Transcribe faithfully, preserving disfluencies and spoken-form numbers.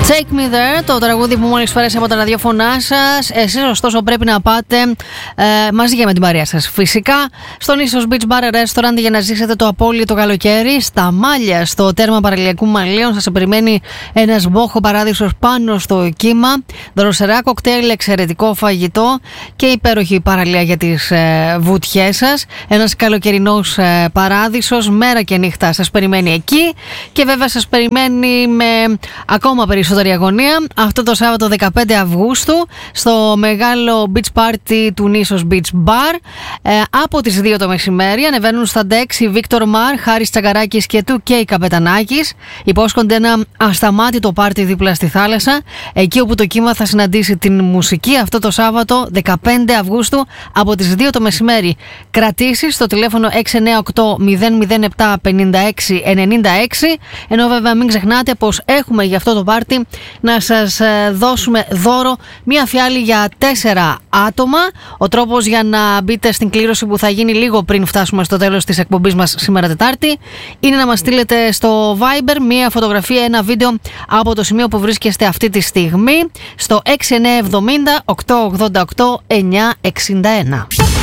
Take Me There, το τραγούδι που μόλις φέρεσε από τα ραδιόφωνά σας. Εσείς ωστόσο πρέπει να πάτε ε, μαζί και με την παρέα σας. Φυσικά στον Ίσος Beach Bar Restaurant για να ζήσετε το απόλυτο καλοκαίρι. Στα Μάλια, στο τέρμα παραλιακού Μαλίων, σας περιμένει ένας μπόχο παράδεισος πάνω στο κύμα. Δροσερά κοκτέιλ, εξαιρετικό φαγητό και υπέροχη παραλία για τις ε, βουτιές σας. Ένας καλοκαιρινός ε, παράδεισος, μέρα και νύχτα σας περιμένει εκεί. Και βέβαια σας περιμένει με ακόμα περισσότερη αγωνία αυτό το Σάββατο δεκαπέντε Αυγούστου στο μεγάλο beach party του Νίσος Beach Bar. Ε, από τις δύο το μεσημέρι ανεβαίνουν στα ντεξ η Βίκτορ Μαρ, Χάρης Τσαγκαράκης και του Κέι Καπετανάκης. Υπόσχονται ένα ασταμάτητο πάρτι δίπλα στη θάλασσα, εκεί όπου το κύμα θα συναντήσει την μουσική αυτό το Σάββατο δεκαπέντε Αυγούστου από τις δύο το μεσημέρι. Κρατήσεις στο τηλέφωνο έξι εννιά οκτώ μηδέν μηδέν επτά πενήντα έξι ενενήντα έξι, ενώ βέβαια μην ξεχνάτε πως έχουμε για αυτό το πάρτι να σας δώσουμε δώρο μία φιάλη για τέσσερα άτομα. Ο τρόπος για να μπείτε στην κλήρωση που θα γίνει λίγο πριν φτάσουμε στο τέλος της εκπομπής μας σήμερα Τετάρτη είναι να μας στείλετε στο Viber μία φωτογραφία, ένα βίντεο από το σημείο που βρίσκεστε αυτή τη στιγμή στο έξι εννιά εβδομήντα οκτακόσια ογδόντα οκτώ εννιακόσια εξήντα ένα.